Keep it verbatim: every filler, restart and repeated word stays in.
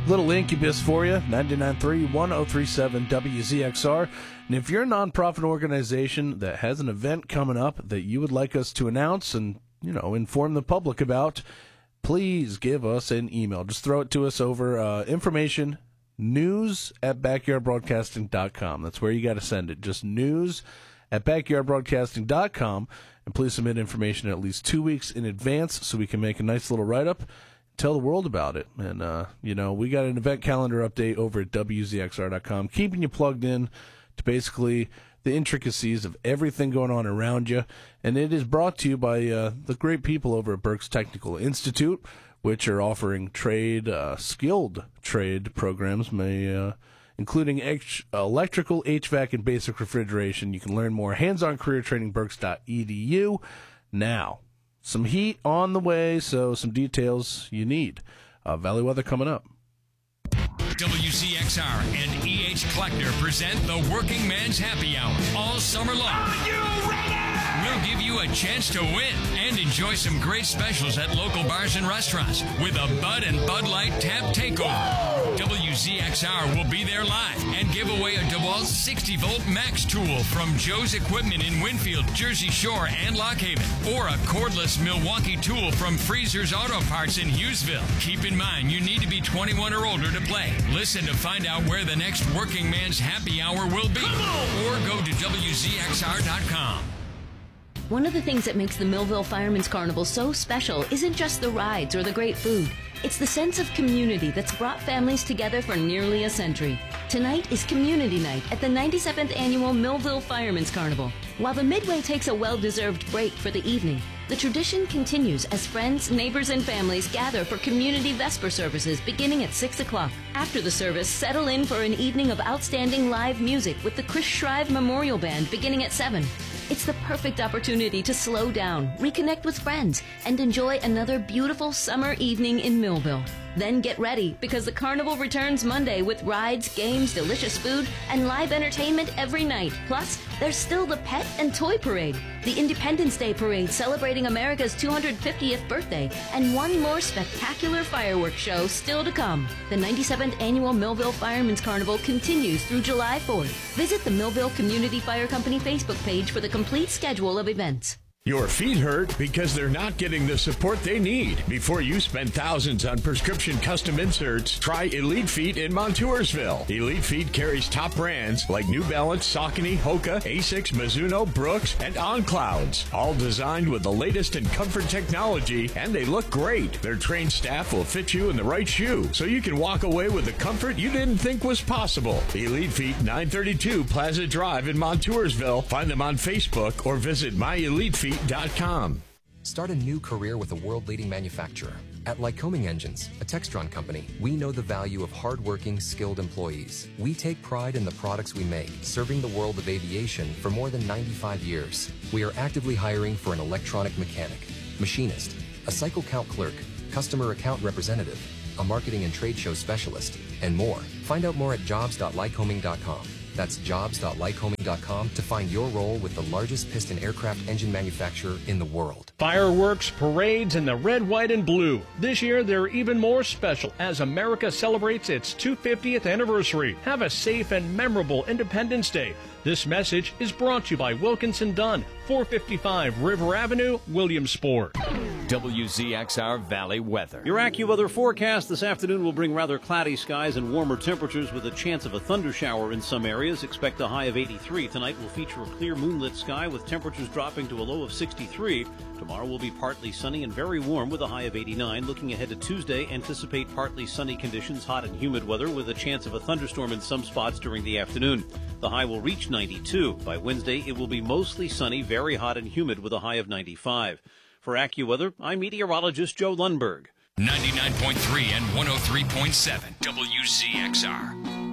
Little Incubus for you, ninety-nine point three, one oh three point seven W Z X R. And if you're a nonprofit organization that has an event coming up that you would like us to announce and, you know, inform the public about, please give us an email. Just throw it to us over uh, information, news at backyard broadcasting dot com. That's where you got to send it. Just news at backyard broadcasting dot com. And please submit information at least two weeks in advance so we can make a nice little write-up, tell the world about it. And, uh, you know, we got an event calendar update over at W Z X R dot com, keeping you plugged in to basically the intricacies of everything going on around you. And it is brought to you by uh, the great people over at Berks Technical Institute, which are offering trade, uh, skilled trade programs, may, uh, including H- electrical, H V A C, and basic refrigeration. You can learn more hands-on career training, berks dot e d u. Now, some heat on the way, so some details you need. Uh, Valley weather coming up. W Z X R and E H Kleckner present the Working Man's Happy Hour all summer long. Are you ready? We'll give you a chance to win and enjoy some great specials at local bars and restaurants with a Bud and Bud Light Tap Takeover. Whoa! W Z X R will be there live and give away a DeWalt sixty volt Max tool from Joe's Equipment in Winfield, Jersey Shore, and Lock Haven, or a cordless Milwaukee tool from Freezer's Auto Parts in Hughesville. Keep in mind, you need to be twenty-one or older to play. Listen to find out where the next Working Man's Happy Hour will be, or go to W Z X R dot com. One of the things that makes the Millville Fireman's Carnival so special isn't just the rides or the great food. It's the sense of community that's brought families together for nearly a century. Tonight is Community Night at the ninety-seventh Annual Millville Fireman's Carnival. While the Midway takes a well-deserved break for the evening, the tradition continues as friends, neighbors, and families gather for community Vesper services beginning at six o'clock. After the service, settle in for an evening of outstanding live music with the Chris Shrive Memorial Band beginning at seven. It's the perfect opportunity to slow down, reconnect with friends, and enjoy another beautiful summer evening in Millville. Then get ready, because the carnival returns Monday with rides, games, delicious food, and live entertainment every night. Plus, there's still the Pet and Toy Parade, the Independence Day Parade celebrating America's two hundred fiftieth birthday, and one more spectacular fireworks show still to come. The ninety-seventh Annual Millville Fireman's Carnival continues through July fourth. Visit the Millville Community Fire Company Facebook page for the complete schedule of events. Your feet hurt because they're not getting the support they need. Before you spend thousands on prescription custom inserts, try Elite Feet in Montoursville. Elite Feet carries top brands like New Balance, Saucony, Hoka, Asics, Mizuno, Brooks, and On Clouds. All designed with the latest in comfort technology, and they look great. Their trained staff will fit you in the right shoe, so you can walk away with the comfort you didn't think was possible. Elite Feet, nine thirty-two Plaza Drive in Montoursville. Find them on Facebook or visit my elite feet dot com. Start a new career with a world-leading manufacturer. At Lycoming Engines, a Textron company, we know the value of hardworking, skilled employees. We take pride in the products we make, serving the world of aviation for more than ninety-five years. We are actively hiring for an electronic mechanic, machinist, a cycle count clerk, customer account representative, a marketing and trade show specialist, and more. Find out more at jobs dot lycoming dot com. That's jobs dot lycoming dot com to find your role with the largest piston aircraft engine manufacturer in the world. Fireworks, parades, and the red, white, and blue. This year, they're even more special as America celebrates its two hundred fiftieth anniversary. Have a safe and memorable Independence Day. This message is brought to you by Wilkinson Dunn, four fifty-five River Avenue, Williamsport. W Z X R Valley weather. Your AccuWeather forecast this afternoon will bring rather cloudy skies and warmer temperatures with a chance of a thunder shower in some areas. Expect a high of eighty-three. Tonight will feature a clear moonlit sky with temperatures dropping to a low of sixty-three. Tomorrow will be partly sunny and very warm with a high of eighty-nine. Looking ahead to Tuesday, anticipate partly sunny conditions, hot and humid weather with a chance of a thunderstorm in some spots during the afternoon. The high will reach ninety-two. By Wednesday, it will be mostly sunny, very hot and humid with a high of ninety-five. For AccuWeather, I'm meteorologist Joe Lundberg. ninety-nine point three and one oh three point seven W Z X R.